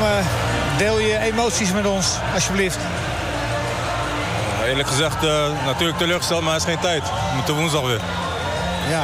deel je emoties met ons, alsjeblieft. Eerlijk gezegd, natuurlijk teleurgesteld, maar er is geen tijd. We moeten woensdag weer. Ja.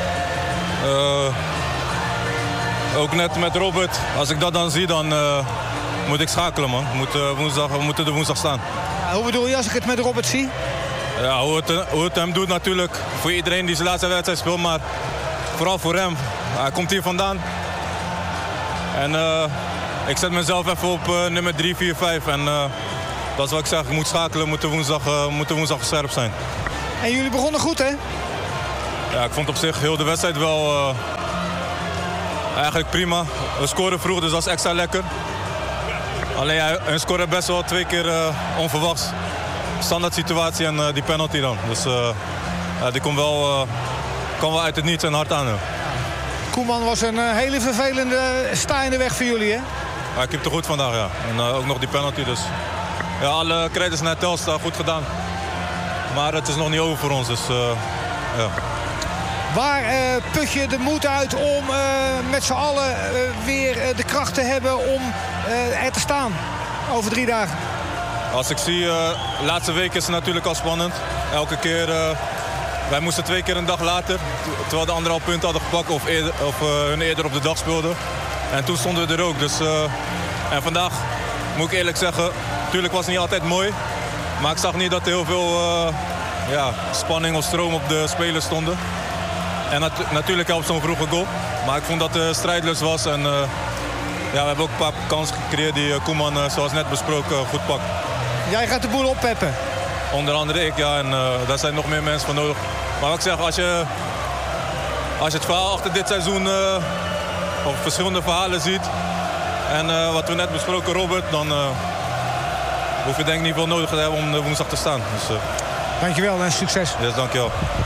Ook net met Robert, als ik dat dan zie, dan moet ik schakelen, man. We moeten er woensdag staan. Hoe bedoel je als ik het met Robert zie? Ja, hoe het hem doet natuurlijk. Voor iedereen die zijn laatste wedstrijd speelt, maar vooral voor hem. Hij komt hier vandaan. En ik zet mezelf even op nummer 3, 4, 5. En dat is wat ik zeg, ik moet schakelen, moeten woensdag scherp zijn. En jullie begonnen goed, hè? Ja, ik vond op zich heel de wedstrijd wel eigenlijk prima. We scoren vroeg, dus dat is extra lekker. Alleen hun scoren best wel 2 keer onverwachts. Standaard situatie en die penalty dan. Dus die kwam wel uit het niets en hard aan. Ja. Koeman was een hele vervelende sta in de weg voor jullie, hè? Ja, ik heb het goed vandaag, ja. En ook nog die penalty, dus... Ja, alle credits naar Telstar, goed gedaan. Maar het is nog niet over voor ons, dus ja. Waar put je de moed uit om met z'n allen weer de kracht te hebben om er te staan over 3 dagen? Als ik zie, de laatste week is het natuurlijk al spannend. Elke keer, wij moesten 2 keer een dag later, terwijl de 1,5 punt hadden gepakt of hun eerder op de dag speelden. En toen stonden we er ook. Dus, en vandaag, moet ik eerlijk zeggen, natuurlijk was het niet altijd mooi. Maar ik zag niet dat er heel veel spanning of stroom op de spelers stonden. En natuurlijk helpt zo'n vroege goal. Maar ik vond dat de strijdlust was. En we hebben ook een paar kansen gecreëerd die Koeman, zoals net besproken, goed pakt. Jij gaat de boel oppeppen. Onder andere ik, ja. En daar zijn nog meer mensen voor nodig. Maar wat ik zeg, als je het verhaal achter dit seizoen... of verschillende verhalen ziet... en wat we net besproken, Robert... dan hoef je denk ik niet veel nodig te hebben om woensdag te staan. Dus, dankjewel en succes. Yes, dankjewel.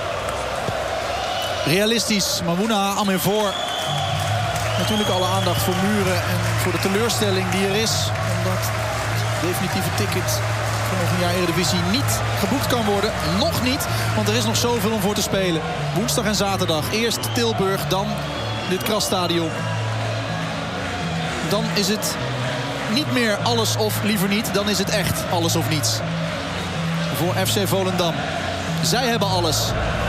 Realistisch, Mamouna Amervoor. Natuurlijk alle aandacht voor Muren en voor de teleurstelling die er is. Omdat het definitieve ticket voor nog een jaar Eredivisie niet geboekt kan worden. Nog niet, want er is nog zoveel om voor te spelen. Woensdag en zaterdag. Eerst Tilburg, dan dit Krasstadion. Dan is het niet meer alles of liever niet. Dan is het echt alles of niets. Voor FC Volendam. Zij hebben alles.